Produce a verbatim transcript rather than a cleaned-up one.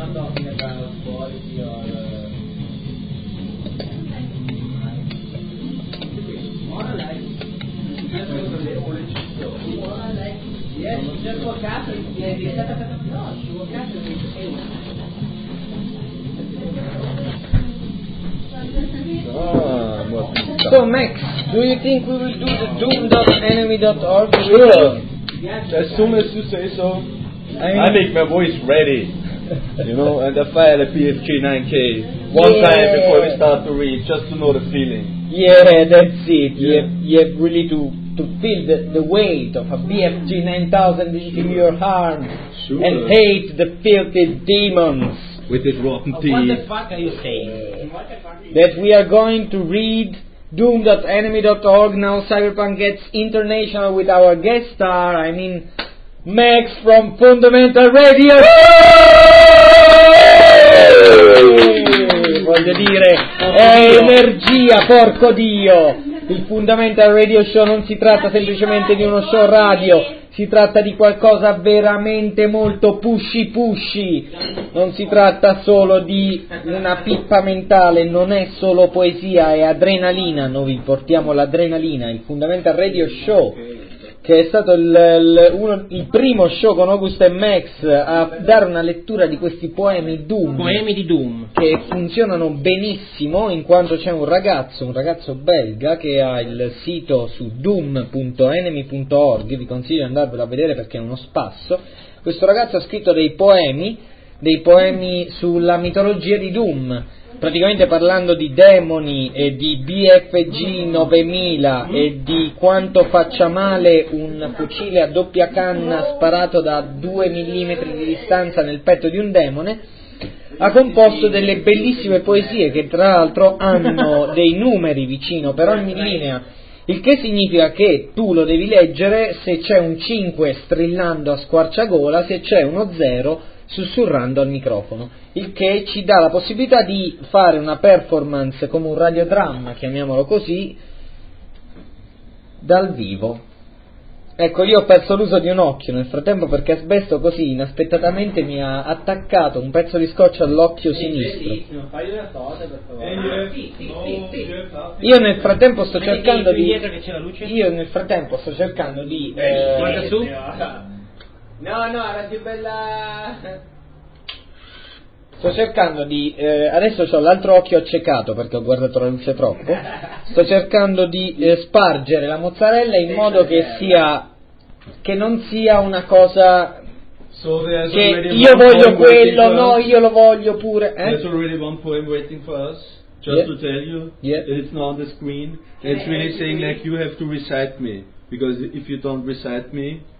not talking about quality or. Uh, more like. More like. Yes, just for Catholics. Yeah, no, for Catholics. Ah, so Max, do you think we will do the doom dot enemy dot org? Sure. As soon as you say so, I, mean, I make my voice ready. You know, and I fire the P F G nine K one yeah. time before we start to read, just to know the feeling. Yeah, that's it. You, Yeah. have, you have really to, to feel the, the weight of a B F G nine thousand in your arm Sure. and hate the filthy demons. With his rotten What teeth. the fuck are you saying? What the fuck are you That we are going to read doom dot enemy dot org. Now Cyberpunk gets international with our guest star, I mean Max from Fundamental Radio. Voglio dire, è energia, porco Dio! Il Fundamental Radio Show non si tratta semplicemente di uno show radio, si tratta di qualcosa veramente molto pushy pushy, non si tratta solo di una pippa mentale, non è solo poesia, è adrenalina, noi vi portiamo l'adrenalina, il Fundamental Radio Show, che è stato il, il, uno, il primo show con August e Max a dare una lettura di questi poemi Doom. Poemi di Doom. Che funzionano benissimo in quanto c'è un ragazzo, un ragazzo belga che ha il sito su doom punto enemy punto org, vi consiglio di andarvelo a vedere perché è uno spasso. Questo ragazzo ha scritto dei poemi, dei poemi sulla mitologia di Doom, praticamente parlando di demoni e di B F G novemila e di quanto faccia male un fucile a doppia canna sparato da due millimetri di distanza nel petto di un demone. Ha composto delle bellissime poesie che tra l'altro hanno dei numeri vicino per ogni linea, il che significa che tu lo devi leggere se c'è un cinque strillando a squarciagola, se c'è uno zero sussurrando al microfono, il che ci dà la possibilità di fare una performance come un radiodramma, chiamiamolo così, dal vivo. Ecco, io ho perso l'uso di un occhio nel frattempo perché Asbesto così inaspettatamente mi ha attaccato un pezzo di scotch all'occhio sinistro. Fai una cosa per favore. Sì, sì, sì, sì. Io nel frattempo sto cercando di dietro che c'è la luce? Io nel frattempo sto cercando di Eh, guarda eh, su. No, no, era più bella. Sto cercando di eh, adesso ho l'altro occhio accecato perché ho guardato la luce troppo. Sto cercando di eh, spargere la mozzarella in modo che sia che non sia una cosa So there's che already io one voglio poem waiting quello, for no, us. io lo voglio pure, eh? There's already one poem waiting for us. Just Yeah. to tell you Yeah. that it's not on the screen. And it's really saying like you have to recite me, because if you don't recite me,